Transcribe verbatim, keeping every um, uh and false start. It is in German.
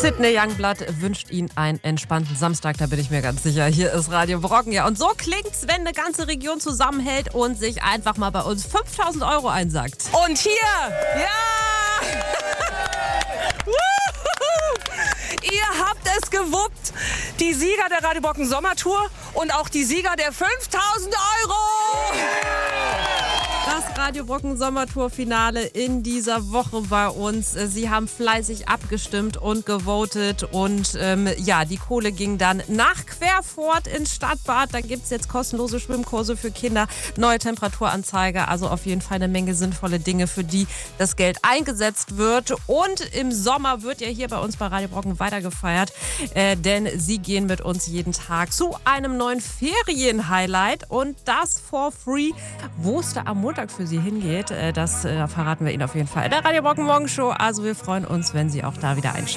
Sidney Youngblood wünscht Ihnen einen entspannten Samstag, da bin ich mir ganz sicher. Hier ist Radio Brocken. Ja, und so klingt's, wenn eine ganze Region zusammenhält und sich einfach mal bei uns fünftausend Euro einsackt. Und hier, ja! Ihr habt es gewuppt. Die Sieger der Radio Brocken Sommertour und auch die Sieger der fünftausend Euro. Das Radio Brocken Sommertour-Finale in dieser Woche bei uns. Sie haben fleißig abgestimmt und gewotet und ähm, ja, die Kohle ging dann nach Querfurt ins Stadtbad. Da gibt es jetzt kostenlose Schwimmkurse für Kinder, neue Temperaturanzeige, also auf jeden Fall eine Menge sinnvolle Dinge, für die das Geld eingesetzt wird. Und im Sommer wird ja hier bei uns bei Radio Brocken weiter gefeiert, äh, denn Sie gehen mit uns jeden Tag zu einem neuen Ferien-Highlight und das for free. Wo es da am Montag für Sie hingeht, das äh, verraten wir Ihnen auf jeden Fall in der Radio Brocken Morgenshow. Also wir freuen uns, wenn Sie auch da wieder einschalten.